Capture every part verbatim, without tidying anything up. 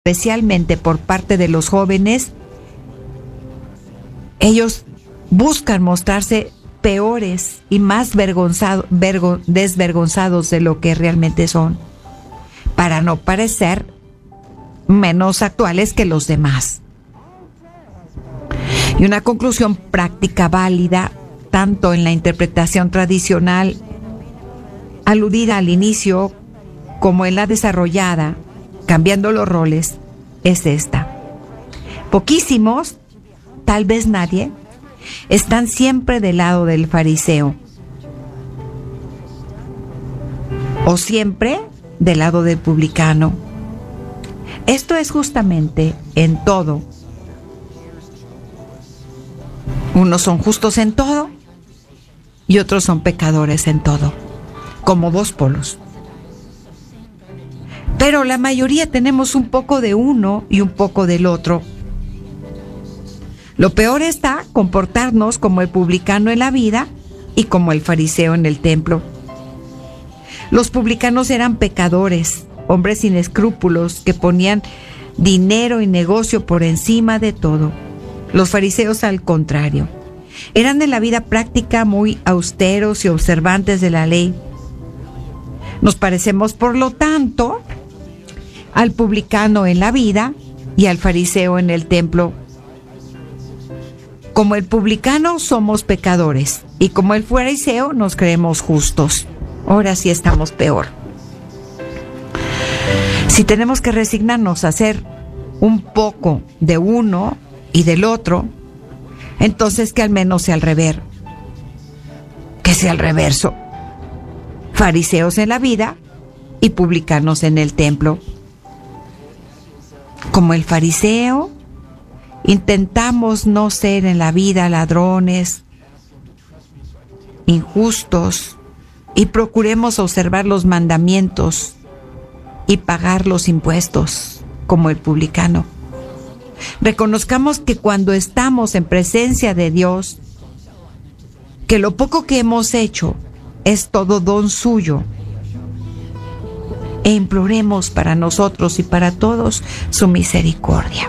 especialmente por parte de los jóvenes, ellos buscan mostrarse peores y más vergonzado, vergo, desvergonzados de lo que realmente son, para no parecer menos actuales que los demás. Y una conclusión práctica válida, tanto en la interpretación tradicional aludida al inicio como en la desarrollada, cambiando los roles, es esta. Poquísimos, tal vez nadie, están siempre del lado del fariseo, o siempre del lado del publicano. Esto es justamente en todo. Unos son justos en todo y otros son pecadores en todo, como dos polos. Pero la mayoría tenemos un poco de uno y un poco del otro. Lo peor está comportarnos como el publicano en la vida y como el fariseo en el templo. Los publicanos eran pecadores, hombres sin escrúpulos que ponían dinero y negocio por encima de todo. Los fariseos, al contrario, eran en la vida práctica muy austeros y observantes de la ley. Nos parecemos, por lo tanto, al publicano en la vida y al fariseo en el templo. Como el publicano somos pecadores y como el fariseo nos creemos justos. Ahora sí estamos peor. Si tenemos que resignarnos a hacer un poco de uno y del otro, entonces que al menos sea al revés, que sea al reverso. Fariseos en la vida y publicanos en el templo. Como el fariseo, intentamos no ser en la vida ladrones, injustos, y procuremos observar los mandamientos y pagar los impuestos, como el publicano. Reconozcamos que cuando estamos en presencia de Dios, que lo poco que hemos hecho es todo don suyo, e imploremos para nosotros y para todos su misericordia.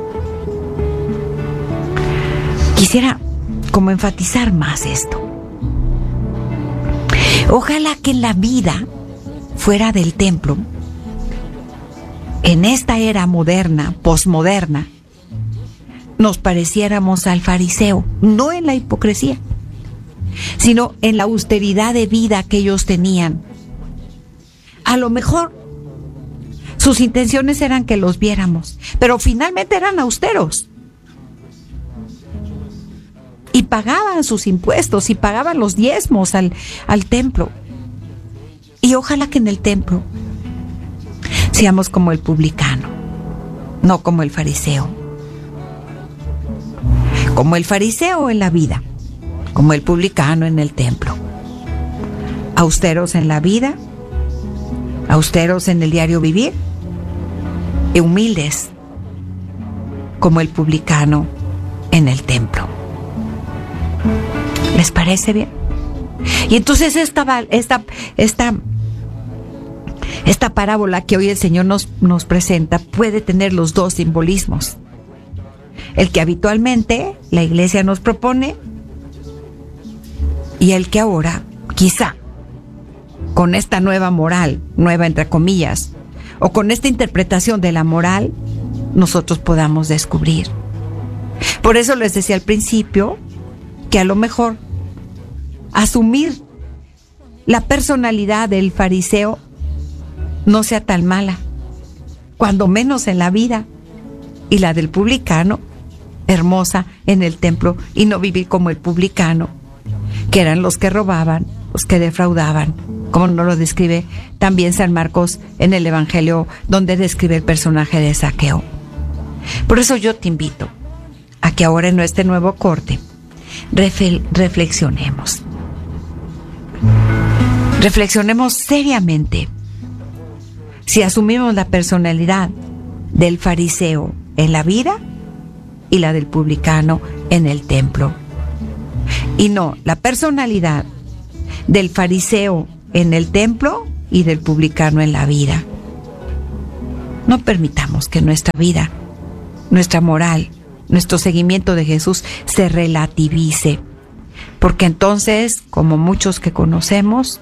Quisiera como enfatizar más esto. Ojalá que en la vida fuera del templo, en esta era moderna, posmoderna, nos pareciéramos al fariseo, no en la hipocresía, sino en la austeridad de vida que ellos tenían. A lo mejor sus intenciones eran que los viéramos, pero finalmente eran austeros. Y pagaban sus impuestos y pagaban los diezmos al, al templo. Y ojalá que en el templo seamos como el publicano, no como el fariseo. Como el fariseo en la vida, como el publicano en el templo. Austeros en la vida, austeros en el diario vivir, y humildes como el publicano en el templo. ¿Les parece bien? Y entonces esta, esta, esta, esta parábola que hoy el Señor nos, nos presenta puede tener los dos simbolismos. El que habitualmente la Iglesia nos propone y el que ahora, quizá, con esta nueva moral, nueva entre comillas, o con esta interpretación de la moral, nosotros podamos descubrir. Por eso les decía al principio que a lo mejor asumir la personalidad del fariseo no sea tan mala, cuando menos en la vida, y la del publicano, hermosa en el templo, y no vivir como el publicano, que eran los que robaban, los que defraudaban, como nos lo describe también San Marcos en el Evangelio, donde describe el personaje de Zaqueo. Por eso yo te invito a que ahora en este nuevo corte refle- reflexionemos. Reflexionemos seriamente si asumimos la personalidad del fariseo en la vida y la del publicano en el templo. Y no la personalidad del fariseo en el templo y del publicano en la vida. No No permitamos que nuestra vida, nuestra moral, nuestro seguimiento de Jesús se relativice, porque entonces, como muchos que conocemos,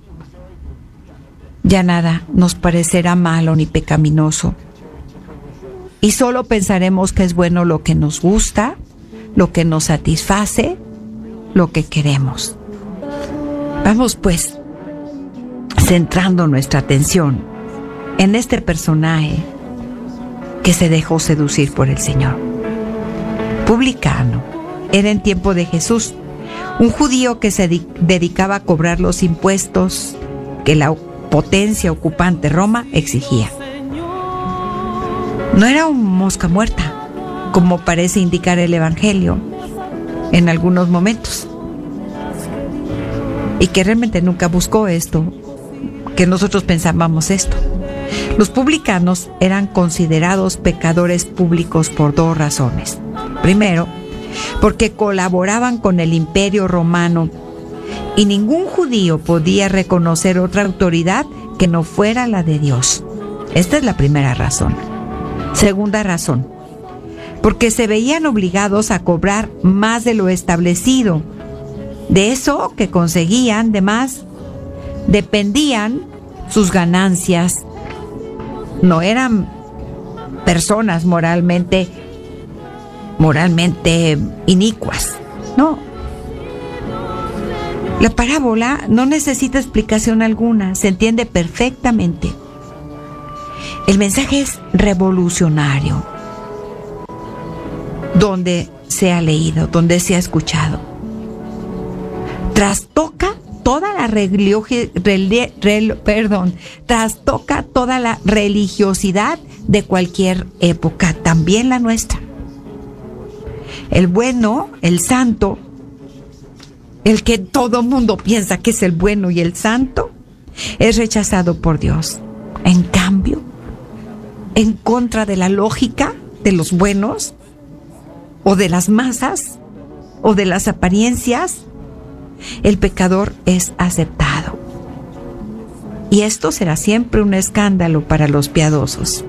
ya nada nos parecerá malo ni pecaminoso, y solo pensaremos que es bueno lo que nos gusta, lo que nos satisface, lo que queremos. Vamos pues centrando nuestra atención en este personaje que se dejó seducir por el Señor. Publicano era en tiempo de Jesús un judío que se dedicaba a cobrar los impuestos que la potencia ocupante Roma exigía. No era un mosca muerta, como parece indicar el Evangelio en algunos momentos, y que realmente nunca buscó esto, que nosotros pensábamos esto. Los publicanos eran considerados pecadores públicos por dos razones. Primero, porque colaboraban con el Imperio Romano y ningún judío podía reconocer otra autoridad que no fuera la de Dios. Esta es la primera razón. Segunda razón, porque se veían obligados a cobrar más de lo establecido. De eso que conseguían de más, dependían sus ganancias. No eran personas moralmente, moralmente inicuas, no. La parábola no necesita explicación alguna, se entiende perfectamente. El mensaje es revolucionario, donde se ha leído, donde se ha escuchado. Trastoca toda la religio- rel- rel- perdón, trastoca toda la religiosidad de cualquier época, también la nuestra. El bueno, el santo, el que todo mundo piensa que es el bueno y el santo, es rechazado por Dios. En cambio, en contra de la lógica de los buenos, o de las masas, o de las apariencias, el pecador es aceptado. Y esto será siempre un escándalo para los piadosos.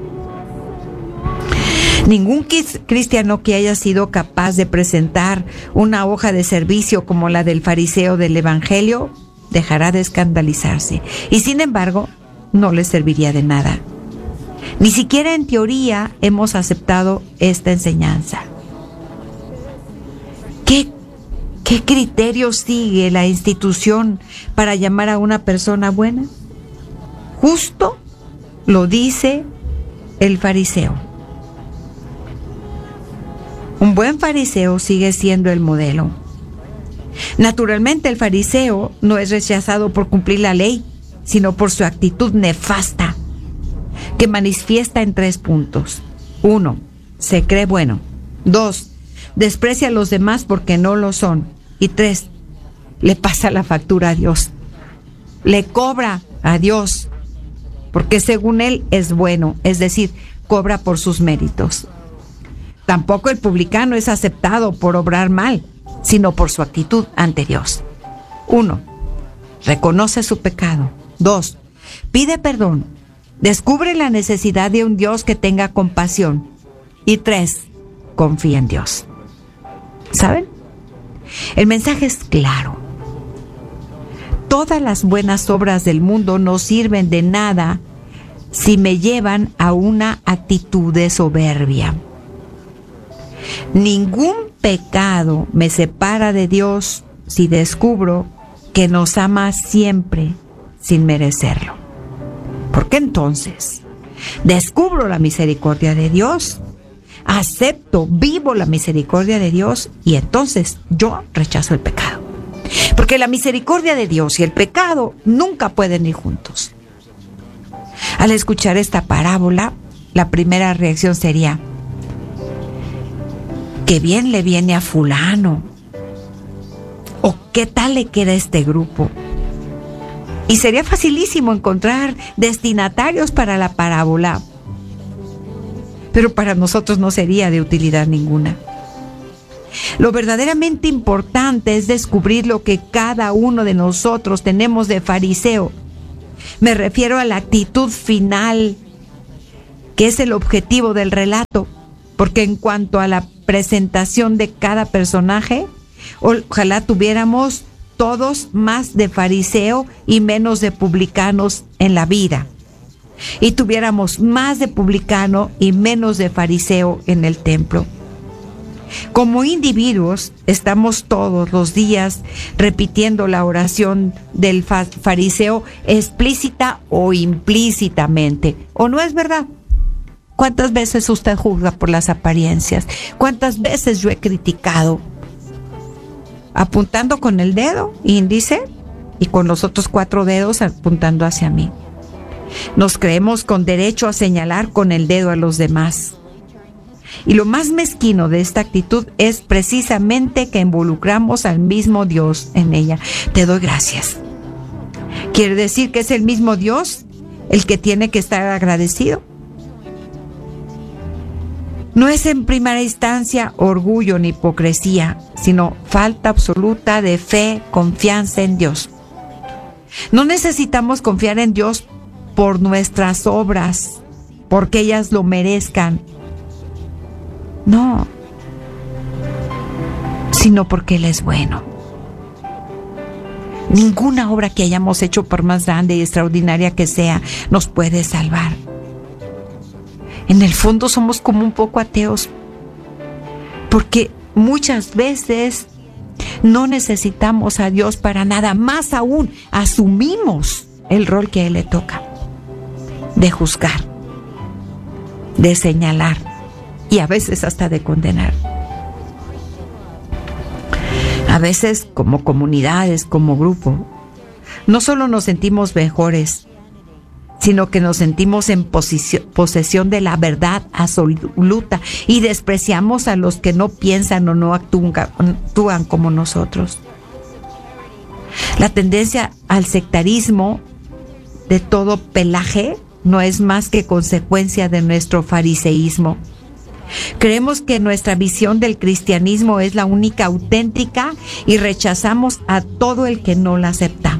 Ningún cristiano que haya sido capaz de presentar una hoja de servicio como la del fariseo del Evangelio dejará de escandalizarse. Y sin embargo, no le serviría de nada. Ni siquiera en teoría hemos aceptado esta enseñanza. ¿Qué, qué criterio sigue la institución para llamar a una persona buena? Justo lo dice el fariseo. Un buen fariseo sigue siendo el modelo. Naturalmente, el fariseo no es rechazado por cumplir la ley, sino por su actitud nefasta, que manifiesta en tres puntos. Uno, se cree bueno. Dos, desprecia a los demás porque no lo son. Y tres, le pasa la factura a Dios. Le cobra a Dios, porque según él es bueno, es decir, cobra por sus méritos. Tampoco el publicano es aceptado por obrar mal, sino por su actitud ante Dios. Uno, reconoce su pecado. Dos, pide perdón. Descubre la necesidad de un Dios que tenga compasión. Y tres, confía en Dios. ¿Saben? El mensaje es claro. Todas las buenas obras del mundo no sirven de nada si me llevan a una actitud de soberbia. Ningún pecado me separa de Dios si descubro que nos ama siempre sin merecerlo. Porque entonces descubro la misericordia de Dios, acepto, vivo la misericordia de Dios y entonces yo rechazo el pecado. Porque la misericordia de Dios y el pecado nunca pueden ir juntos. Al escuchar esta parábola, la primera reacción sería: qué bien le viene a fulano, o qué tal le queda a este grupo. Y sería facilísimo encontrar destinatarios para la parábola, pero para nosotros no sería de utilidad ninguna. Lo verdaderamente importante es descubrir lo que cada uno de nosotros tenemos de fariseo. Me refiero a la actitud final que es el objetivo del relato, porque en cuanto a la presentación de cada personaje, ojalá tuviéramos todos más de fariseo y menos de publicanos en la vida, y tuviéramos más de publicano y menos de fariseo en el templo. Como individuos, estamos todos los días repitiendo la oración del fariseo explícita o implícitamente, ¿o no es verdad? ¿Cuántas veces usted juzga por las apariencias? ¿Cuántas veces yo he criticado? Apuntando con el dedo índice y con los otros cuatro dedos apuntando hacia mí. Nos creemos con derecho a señalar con el dedo a los demás. Y lo más mezquino de esta actitud es precisamente que involucramos al mismo Dios en ella. Te doy gracias. ¿Quiere decir que es el mismo Dios el que tiene que estar agradecido? No es en primera instancia orgullo ni hipocresía, sino falta absoluta de fe, confianza en Dios. No necesitamos confiar en Dios por nuestras obras, porque ellas lo merezcan. No, sino porque Él es bueno. Ninguna obra que hayamos hecho, por más grande y extraordinaria que sea, nos puede salvar. En el fondo somos como un poco ateos, porque muchas veces no necesitamos a Dios para nada, más aún asumimos el rol que a Él le toca, de juzgar, de señalar y a veces hasta de condenar. A veces, como comunidades, como grupo, no solo nos sentimos mejores, sino que nos sentimos en posesión de la verdad absoluta y despreciamos a los que no piensan o no actúan, actúan como nosotros. La tendencia al sectarismo de todo pelaje no es más que consecuencia de nuestro fariseísmo. Creemos que nuestra visión del cristianismo es la única auténtica y rechazamos a todo el que no la acepta.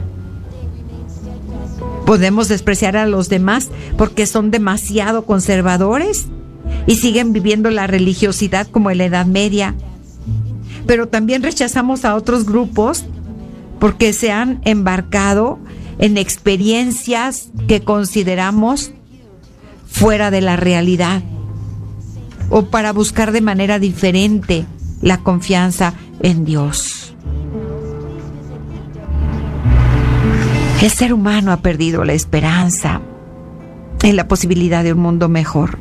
Podemos despreciar a los demás porque son demasiado conservadores y siguen viviendo la religiosidad como en la Edad Media. Pero también rechazamos a otros grupos porque se han embarcado en experiencias que consideramos fuera de la realidad, o para buscar de manera diferente la confianza en Dios. El ser humano ha perdido la esperanza en la posibilidad de un mundo mejor.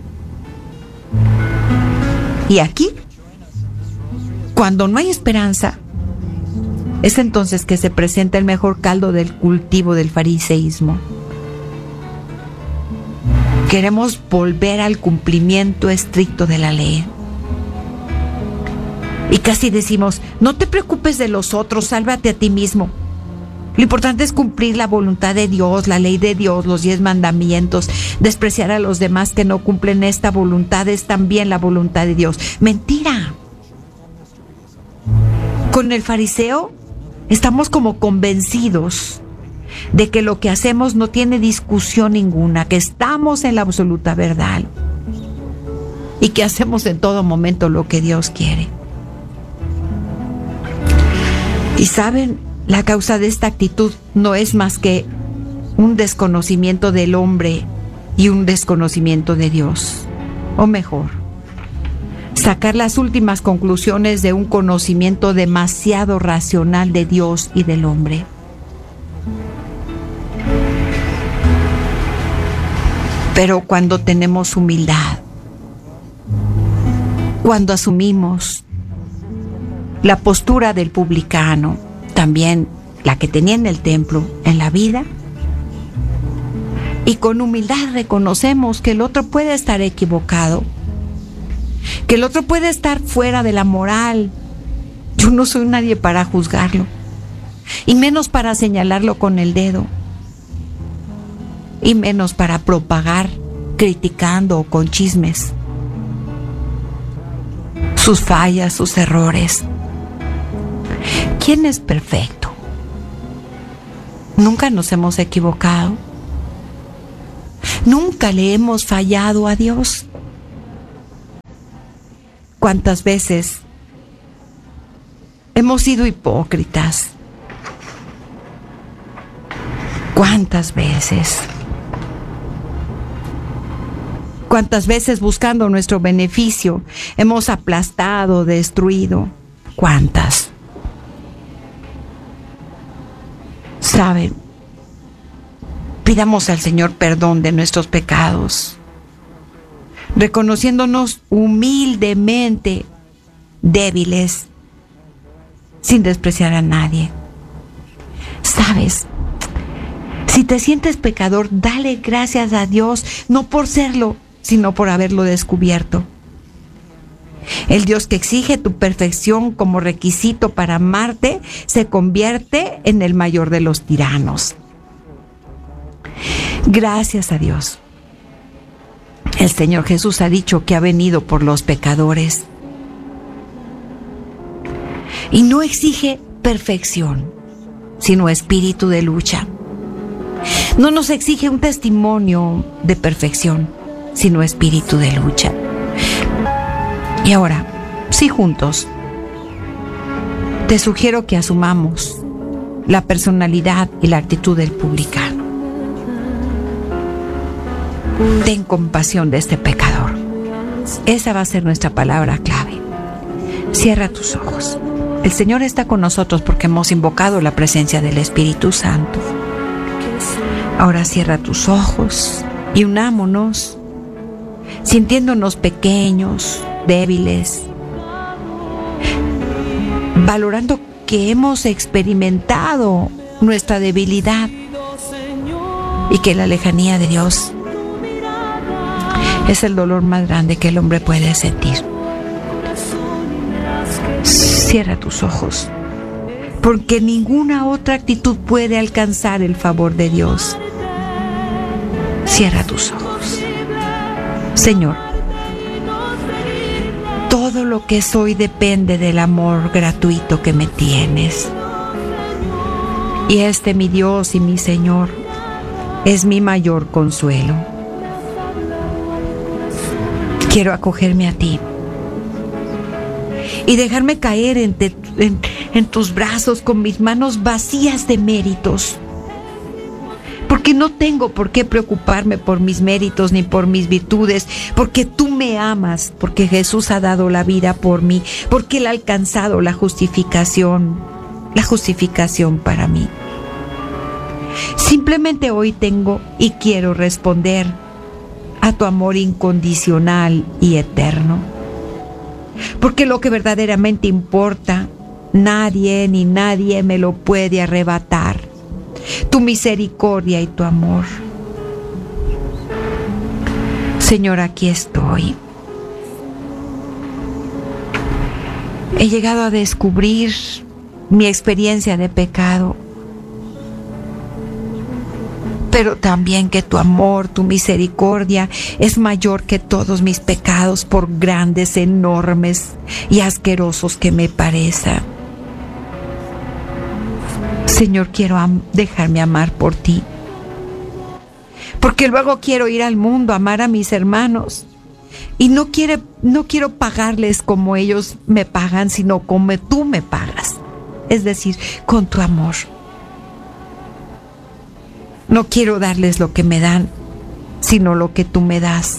Y aquí, cuando no hay esperanza, es entonces que se presenta el mejor caldo del cultivo del fariseísmo. Queremos volver al cumplimiento estricto de la ley. Y casi decimos, no te preocupes de los otros, sálvate a ti mismo. Lo importante es cumplir la voluntad de Dios, la ley de Dios, los diez mandamientos. Despreciar a los demás que no cumplen esta voluntad es también la voluntad de Dios. Mentira. Con el fariseo estamos como convencidos de que lo que hacemos no tiene discusión ninguna, que estamos en la absoluta verdad y que hacemos en todo momento lo que Dios quiere. Y saben, la causa de esta actitud no es más que un desconocimiento del hombre y un desconocimiento de Dios. O mejor, sacar las últimas conclusiones de un conocimiento demasiado racional de Dios y del hombre. Pero cuando tenemos humildad, cuando asumimos la postura del publicano, también la que tenía en el templo, en la vida, y con humildad reconocemos que el otro puede estar equivocado, que el otro puede estar fuera de la moral. Yo no soy nadie para juzgarlo, y menos para señalarlo con el dedo, y menos para propagar criticando o con chismes sus fallas, sus errores. ¿Quién es perfecto? Nunca nos hemos equivocado. Nunca le hemos fallado a Dios. ¿Cuántas veces hemos sido hipócritas? ¿Cuántas veces? ¿Cuántas veces buscando nuestro beneficio hemos aplastado, destruido? ¿Cuántas? ¿Saben? Pidamos al Señor perdón de nuestros pecados, reconociéndonos humildemente débiles, sin despreciar a nadie. ¿Sabes? Si te sientes pecador, dale gracias a Dios, no por serlo, sino por haberlo descubierto. El Dios que exige tu perfección como requisito para amarte se convierte en el mayor de los tiranos. Gracias a Dios. El Señor Jesús ha dicho que ha venido por los pecadores. Y no exige perfección, sino espíritu de lucha. No nos exige un testimonio de perfección, sino espíritu de lucha. Y ahora, sí, juntos, te sugiero que asumamos la personalidad y la actitud del publicano. Ten compasión de este pecador. Esa va a ser nuestra palabra clave. Cierra tus ojos. El Señor está con nosotros porque hemos invocado la presencia del Espíritu Santo. Ahora cierra tus ojos y unámonos, sintiéndonos pequeños, débiles, valorando que hemos experimentado nuestra debilidad y que la lejanía de Dios es el dolor más grande que el hombre puede sentir. Cierra tus ojos, porque ninguna otra actitud puede alcanzar el favor de Dios. Cierra tus ojos. Señor, todo lo que soy depende del amor gratuito que me tienes. Y este, mi Dios y mi Señor, es mi mayor consuelo. Quiero acogerme a ti y dejarme caer en, te, en, en tus brazos con mis manos vacías de méritos. Porque no tengo por qué preocuparme por mis méritos ni por mis virtudes, porque tú me amas, porque Jesús ha dado la vida por mí, porque Él ha alcanzado la justificación, la justificación para mí. Simplemente hoy tengo y quiero responder a tu amor incondicional y eterno. Porque lo que verdaderamente importa, nadie ni nadie me lo puede arrebatar. Tu misericordia y tu amor. Señor, aquí estoy. He llegado a descubrir mi experiencia de pecado, pero también que tu amor, tu misericordia es mayor que todos mis pecados, por grandes, enormes y asquerosos que me parezcan. Señor, quiero am- dejarme amar por ti, porque luego quiero ir al mundo a amar a mis hermanos y no, quiere, no quiero pagarles como ellos me pagan, sino como tú me pagas, es decir, con tu amor. No quiero darles lo que me dan, sino lo que tú me das.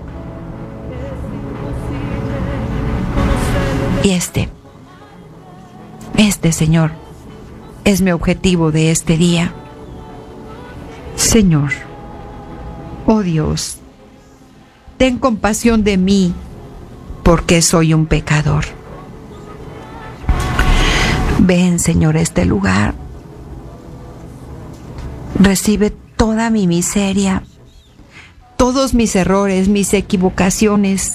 Y este, este, Señor, es mi objetivo de este día. Señor, oh Dios, ten compasión de mí, porque soy un pecador. Ven, Señor, a este lugar. Recibe toda mi miseria, todos mis errores, mis equivocaciones,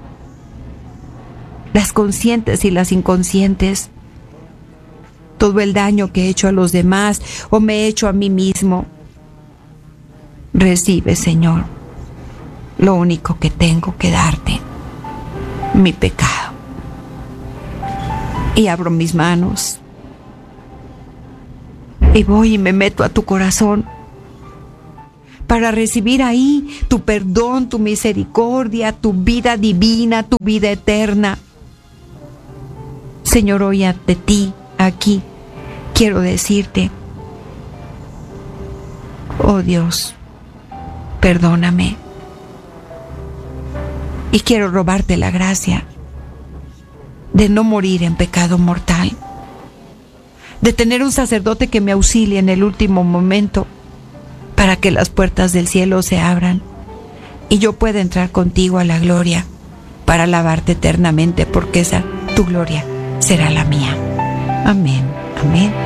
las conscientes y las inconscientes, todo el daño que he hecho a los demás o me he hecho a mí mismo. Recibe, Señor, lo único que tengo que darte, mi pecado. Y abro mis manos y voy y me meto a tu corazón para recibir ahí tu perdón, tu misericordia, tu vida divina, tu vida eterna. Señor, hoy ante ti, aquí, quiero decirte, oh Dios, perdóname. Y quiero robarte la gracia de no morir en pecado mortal, de tener un sacerdote que me auxilie en el último momento para que las puertas del cielo se abran y yo pueda entrar contigo a la gloria para alabarte eternamente, porque esa, tu gloria, será la mía. Amén, amén.